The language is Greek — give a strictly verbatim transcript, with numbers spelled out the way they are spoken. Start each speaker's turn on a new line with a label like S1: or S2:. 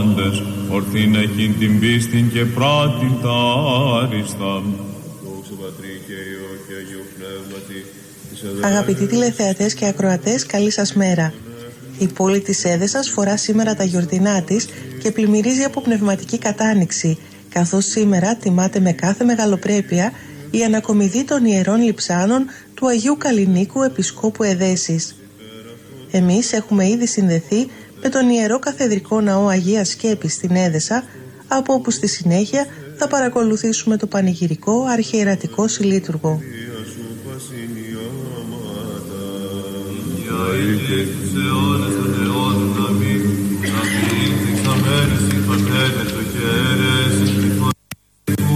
S1: πάντες, ορθήν έχειν την πίστην και πράτην τα άριστα.
S2: Αγαπητοί τηλεθεατές και ακροατές, καλή σας μέρα. Η πόλη της Έδεσας φορά σήμερα τα γιορτινά της και πλημμυρίζει από πνευματική κατάνοιξη, καθώς σήμερα τιμάται με κάθε μεγαλοπρέπεια η ανακομιδή των ιερών λειψάνων του Αγίου Καλλινίκου Επισκόπου Εδέσης. Εμείς έχουμε ήδη συνδεθεί με τον Ιερό Καθεδρικό Ναό Αγίας Σκέπης στην Έδεσα, από όπου στη συνέχεια θα παρακολουθήσουμε το πανηγυρικό αρχιερατικό συλλήτουργο.